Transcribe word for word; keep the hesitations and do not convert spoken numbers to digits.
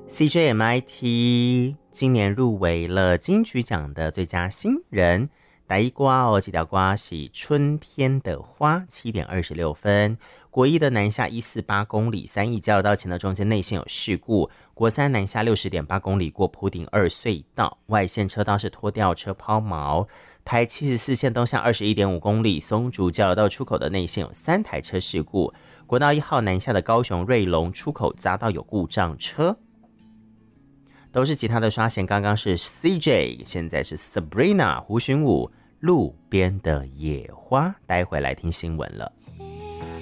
C J M I T 今年入围了金曲奖的最佳新人，台一瓜哦，这条瓜是春天的花，七点二十六分。国一的南下一四八公里，三义交流道前的中间内线有事故。国三南下六十点八公里过埔顶二隧道，外线车道是拖吊车抛锚。台七十四线东向二十一点五公里，松竹交流道出口的内线有三台车事故。国道一号南下的高雄瑞隆出口匝道有故障车。都是吉他的刷弦，刚刚是 C J， 现在是 Sabrina 胡寻武路边的野花，待会来听新闻了。